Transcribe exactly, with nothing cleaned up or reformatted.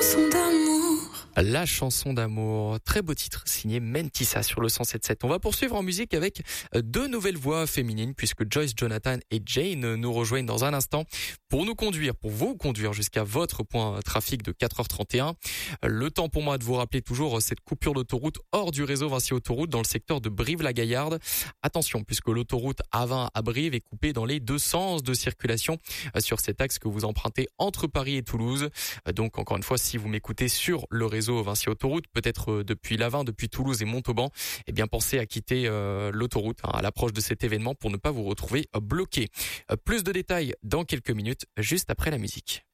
chanson d'amour. La chanson d'amour, très beau titre, signé Mentissa sur le cent sept virgule sept. On va poursuivre en musique avec deux nouvelles voix féminines puisque Joyce Jonathan et Jane nous rejoignent dans un instant pour nous conduire, pour vous conduire jusqu'à votre point trafic de quatre heures trente et un. Le temps pour moi de vous rappeler toujours cette coupure d'autoroute hors du réseau Vinci Autoroute dans le secteur de Brive-la-Gaillarde. Attention puisque l'autoroute A vingt à Brive est coupée dans les deux sens de circulation sur cet axe que vous empruntez entre Paris et Toulouse. Donc encore une fois, si vous m'écoutez sur le réseau Vinci Autoroute, peut-être depuis l'A vingt, depuis Toulouse et Montauban, eh bien pensez à quitter euh, l'autoroute hein, à l'approche de cet événement pour ne pas vous retrouver bloqué. Euh, plus de détails dans quelques minutes, juste après la musique.